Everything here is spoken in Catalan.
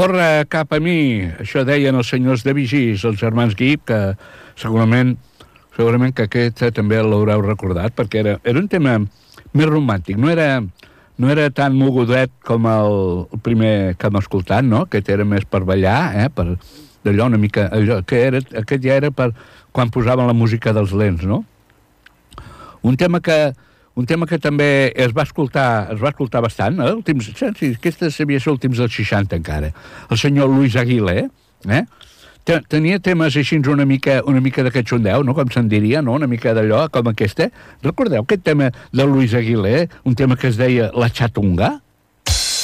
Corre cap a mi, això deien els senyors de Vigís, els germans Guip, que segurament que aquest també l'haureu recordat, perquè era un tema més romàntic, no era tan mogudet com el primer que hem escoltat, no? Aquest era més per ballar, per d'allò una mica... Aquest ja era per quan posaven la música dels lents, no? Un tema que també es va escoltar bastant, aquesta sabia ser últims dels 60 encara, el senyor Luis Aguilé, tenia temes així una mica de catxondeu, no? Com se'n diria, no? Una mica d'allò, com aquesta. Recordeu aquest tema de Luis Aguilé, un tema que es deia La Chatunga?